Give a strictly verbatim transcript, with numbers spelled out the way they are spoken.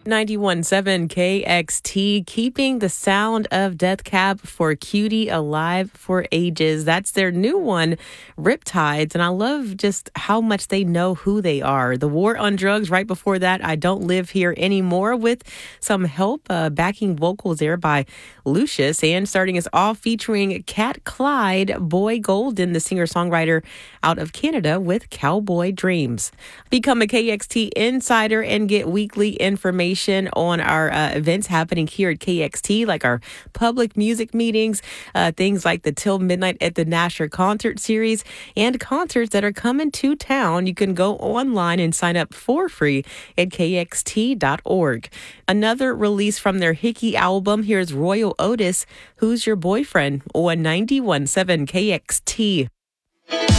ninety-one point seven K X T, keeping the sound of Death Cab for Cutie alive for ages. That's their new one, Riptides. And I love just how much they know who they are. The War on Drugs, right before that, I Don't Live Here Anymore, with some help uh, backing vocals there by Lucius. And starting us off featuring Cat Clyde, Boy Golden, the singer-songwriter out of Canada, with Cowboy Dreams. Become a K X T insider and get weekly information on our uh, events happening here at K X T, like our public music meetings, uh, things like the Till Midnight at the Nasher concert series, and concerts that are coming to town. You can go online and sign up for free at K X T dot org. Another release from their Hickey album, here's Royal Otis, Who's Your Boyfriend, on ninety-one point seven K X T.